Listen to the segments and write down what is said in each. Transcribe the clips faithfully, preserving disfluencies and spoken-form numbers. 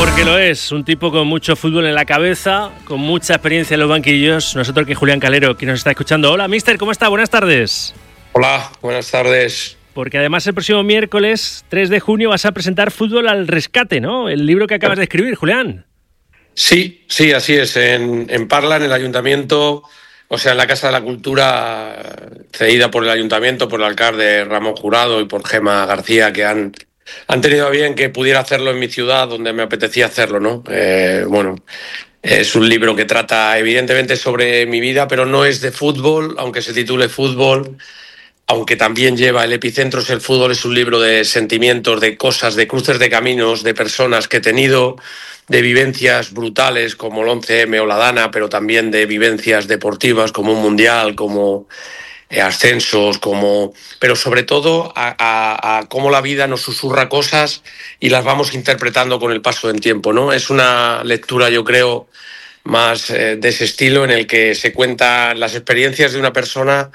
Porque lo es, un tipo con mucho fútbol en la cabeza, con mucha experiencia en los banquillos. Nosotros que Julián Calero, que nos está escuchando. Hola, mister, ¿cómo está? Buenas tardes. Hola, buenas tardes. Porque además el próximo miércoles, tres de junio, vas a presentar Fútbol al Rescate, ¿no? El libro que acabas de escribir, Julián. Sí, sí, así es. En, en Parla, en el Ayuntamiento, o sea, en la Casa de la Cultura, cedida por el Ayuntamiento, por el alcalde Ramón Jurado y por Gema García, que han... Han tenido a bien que pudiera hacerlo en mi ciudad, donde me apetecía hacerlo, ¿no? Eh, bueno, es un libro que trata evidentemente sobre mi vida, pero no es de fútbol, aunque se titule Fútbol, aunque también lleva el epicentro es el fútbol. Es un libro de sentimientos, de cosas, de cruces de caminos, de personas que he tenido, de vivencias brutales como el once eme o la Dana, pero también de vivencias deportivas como un mundial, como... ascensos, como, pero sobre todo a, a, a cómo la vida nos susurra cosas y las vamos interpretando con el paso del tiempo, ¿no? Es una lectura, yo creo, más eh, de ese estilo, en el que se cuentan las experiencias de una persona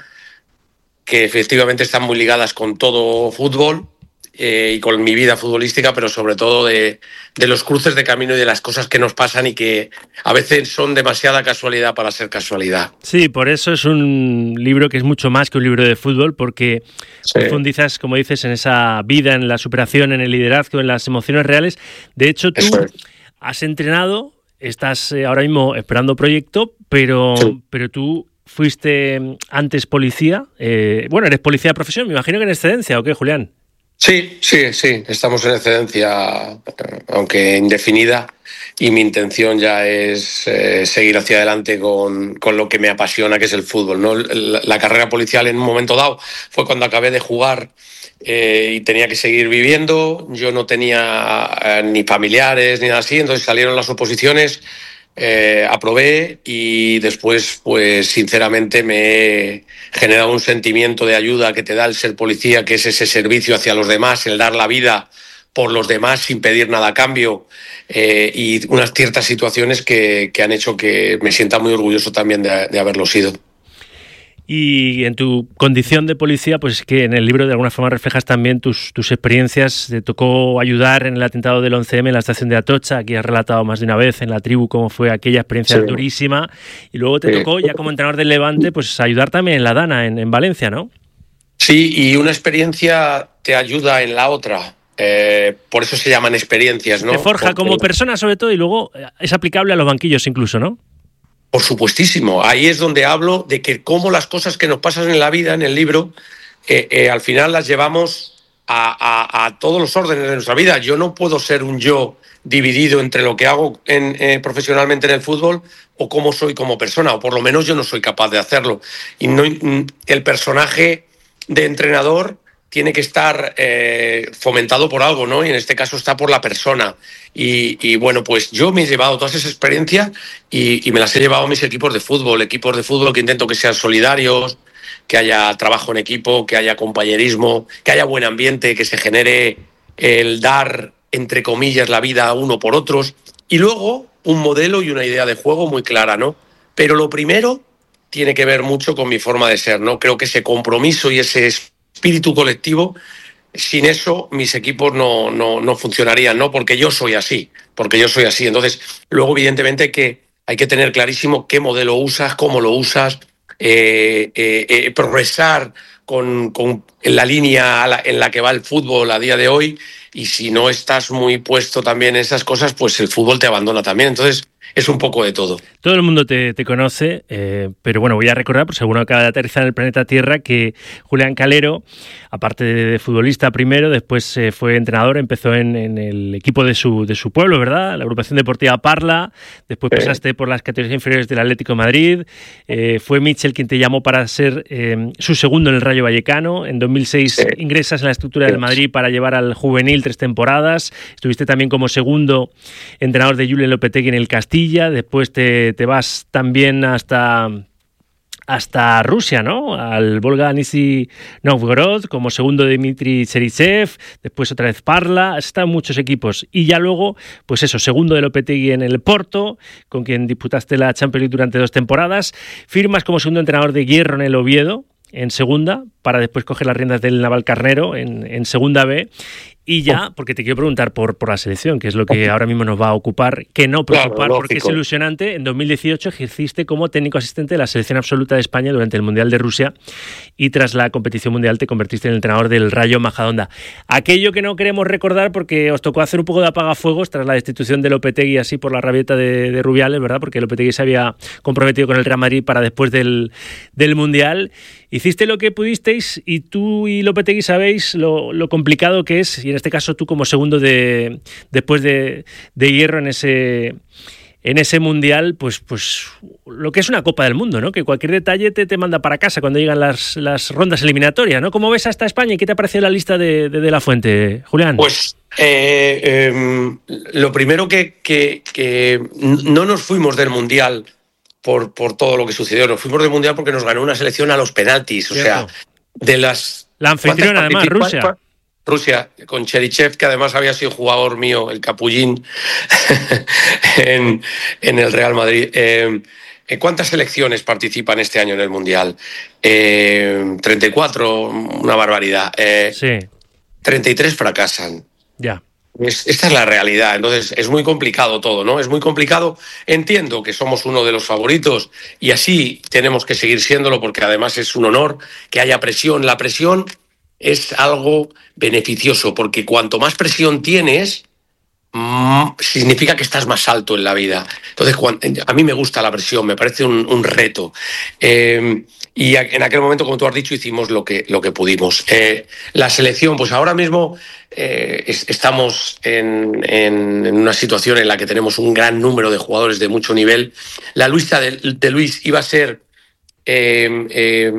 que efectivamente están muy ligadas con todo fútbol eh, y con mi vida futbolística, pero sobre todo de, de los cruces de camino y de las cosas que nos pasan y que a veces son demasiada casualidad para ser casualidad. Sí, por eso es un libro que es mucho más que un libro de fútbol, porque sí. profundizas, como dices, en esa vida, en la superación, en el liderazgo, en las emociones reales. De hecho, tú es. has entrenado, estás eh, ahora mismo esperando proyecto, pero, sí. pero tú fuiste antes policía. Eh, bueno, eres policía de profesión, me imagino que en excedencia, ¿o qué, Julián? Sí, sí, sí, estamos en excedencia, aunque indefinida, y mi intención ya es eh, seguir hacia adelante con, con lo que me apasiona, que es el fútbol, ¿no? La, la carrera policial en un momento dado fue cuando acabé de jugar eh, y tenía que seguir viviendo. Yo no tenía eh, ni familiares ni nada así, entonces salieron las oposiciones. Eh, aprobé y después, pues sinceramente me he generado un sentimiento de ayuda que te da el ser policía, que es ese servicio hacia los demás, el dar la vida por los demás sin pedir nada a cambio, eh, y unas ciertas situaciones que, que han hecho que me sienta muy orgulloso también de, de haberlo sido. Y en tu condición de policía, pues es que en el libro de alguna forma reflejas también tus, tus experiencias. Te tocó ayudar en el atentado del once eme en la estación de Atocha. Aquí has relatado más de una vez en La Tribu cómo fue aquella experiencia sí. durísima. Y luego te sí. tocó, ya como entrenador del Levante, pues ayudar también en la Dana, en, en Valencia, ¿no? Sí, y una experiencia te ayuda en la otra. Eh, por eso se llaman experiencias, ¿no? Te forja Porque... como persona, sobre todo, y luego es aplicable a los banquillos incluso, ¿no? Por supuestísimo, ahí es donde hablo de que cómo las cosas que nos pasan en la vida, en el libro, eh, eh, al final las llevamos a, a, a todos los órdenes de nuestra vida. Yo no puedo ser un yo dividido entre lo que hago en, eh, profesionalmente en el fútbol o cómo soy como persona, o por lo menos yo no soy capaz de hacerlo. Y no, el personaje de entrenador tiene que estar eh, fomentado por algo, ¿no? Y en este caso está por la persona. Y, y bueno, pues yo me he llevado todas esas experiencias y, y me las he llevado a mis equipos de fútbol, equipos de fútbol que intento que sean solidarios, que haya trabajo en equipo, que haya compañerismo, que haya buen ambiente, que se genere el dar, entre comillas, la vida uno por otros. Y luego un modelo y una idea de juego muy clara, ¿no? Pero lo primero tiene que ver mucho con mi forma de ser, ¿no? Creo que ese compromiso y ese espíritu colectivo, sin eso mis equipos no, no, no funcionarían, ¿no? Porque yo soy así, porque yo soy así. Entonces, luego evidentemente hay que, hay que tener clarísimo qué modelo usas, cómo lo usas, eh, eh, eh, progresar con, con en la línea en la que va el fútbol a día de hoy, y si no estás muy puesto también en esas cosas, pues el fútbol te abandona también. Entonces, es un poco de todo. Todo el mundo te, te conoce, eh, pero bueno, voy a recordar, por si alguno acaba de aterrizar en el planeta Tierra, que Julián Calero, aparte de futbolista primero, después eh, fue entrenador, empezó en, en el equipo de su, de su pueblo, ¿verdad? La agrupación deportiva Parla, después sí. pasaste por las categorías inferiores del Atlético de Madrid, eh, fue Michel quien te llamó para ser eh, su segundo en el Rayo Vallecano, en dos mil seis sí. ingresas en la estructura sí. del Madrid para llevar al juvenil tres temporadas, estuviste también como segundo entrenador de Julen Lopetegui en el Castillo. Después te, te vas también hasta, hasta Rusia, ¿no? Al Volga Nizhny Novgorod, como segundo de Dmitry Cherisev, después otra vez Parla, están muchos equipos. Y ya luego, pues eso, segundo de Lopetegui en el Porto, con quien disputaste la Champions League durante dos temporadas. Firmas como segundo entrenador de Hierro en el Oviedo, en segunda, para después coger las riendas del Navalcarnero en, en segunda B. Y ya, porque te quiero preguntar por, por la selección, que es lo que ahora mismo nos va a ocupar, que no preocupar, claro, porque es ilusionante. En dos mil dieciocho ejerciste como técnico asistente de la selección absoluta de España durante el Mundial de Rusia y tras la competición mundial te convertiste en el entrenador del Rayo Majadahonda. Aquello que no queremos recordar porque os tocó hacer un poco de apagafuegos tras la destitución de Lopetegui así por la rabieta de, de Rubiales, ¿verdad? Porque Lopetegui se había comprometido con el Real Madrid para después del, del Mundial. Hiciste lo que pudisteis y tú y Lopetegui sabéis lo, lo complicado que es, y en este caso tú como segundo de después de, de Hierro en ese en ese Mundial, pues pues lo que es una Copa del Mundo, ¿no? Que cualquier detalle te, te manda para casa cuando llegan las, las rondas eliminatorias, ¿no? ¿Cómo ves hasta España y qué te ha parecido la lista de, de, de La Fuente, Julián? Pues eh, eh, lo primero que, que, que no nos fuimos del Mundial por, por todo lo que sucedió, nos fuimos del Mundial porque nos ganó una selección a los penaltis, o Cierto. sea, de las... La anfitriona además, Rusia. Rusia, con Cherichev, que además había sido jugador mío, el capullín, en, en el Real Madrid. Eh, ¿Cuántas selecciones participan este año en el Mundial? Eh, treinta y cuatro, una barbaridad. Eh, sí. treinta y tres fracasan. Ya. Es, esta es la realidad, entonces es muy complicado todo, ¿no? Es muy complicado. Entiendo que somos uno de los favoritos y así tenemos que seguir siéndolo porque además es un honor que haya presión. La presión es algo beneficioso porque cuanto más presión tienes, mmm, significa que estás más alto en la vida. Entonces, cuando, a mí me gusta la presión, me parece un, un reto. Eh, y en aquel momento, como tú has dicho, hicimos lo que, lo que pudimos. Eh, la selección, pues ahora mismo eh, es, estamos en, en, en una situación en la que tenemos un gran número de jugadores de mucho nivel. La lista de, de Luis iba a ser Eh, eh,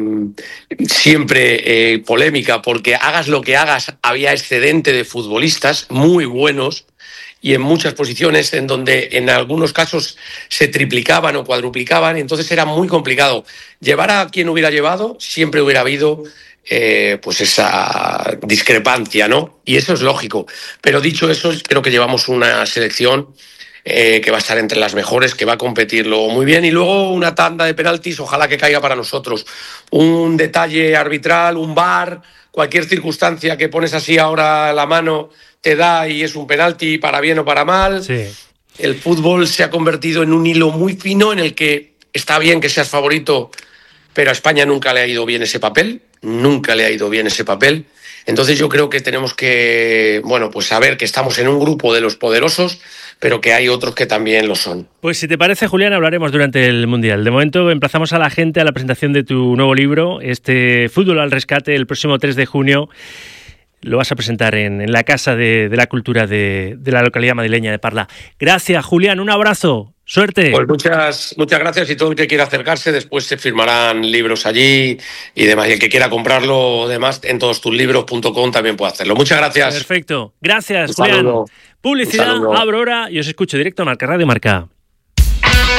siempre eh, polémica porque hagas lo que hagas había excedente de futbolistas muy buenos y en muchas posiciones en donde en algunos casos se triplicaban o cuadruplicaban, entonces era muy complicado. Llevar a quien hubiera llevado siempre hubiera habido eh, pues esa discrepancia, ¿no? Y eso es lógico, pero dicho eso creo que llevamos una selección Eh, que va a estar entre las mejores, que va a competir luego muy bien y luego una tanda de penaltis, ojalá que caiga para nosotros. Un detalle arbitral, un V A R, cualquier circunstancia que pones así ahora la mano te da y es un penalti para bien o para mal. Sí. El fútbol se ha convertido en un hilo muy fino en el que está bien que seas favorito, pero a España nunca le ha ido bien ese papel, nunca le ha ido bien ese papel. Entonces yo creo que tenemos que, bueno, pues saber que estamos en un grupo de los poderosos, pero que hay otros que también lo son. Pues si te parece, Julián, hablaremos durante el Mundial. De momento emplazamos a la gente a la presentación de tu nuevo libro, este Fútbol al Rescate, el próximo tres de junio. Lo vas a presentar en, en la Casa de, de la Cultura de, de la localidad madrileña de Parla. Gracias, Julián, un abrazo. Suerte. Pues muchas, muchas gracias y todo el que quiera acercarse, después se firmarán libros allí y demás. Y el que quiera comprarlo, además, en todos tus libros punto com también puede hacerlo. Muchas gracias. Perfecto. Gracias, Un Julián. saludo. Publicidad, abro hora y os escucho directo a Marca Radio Marca.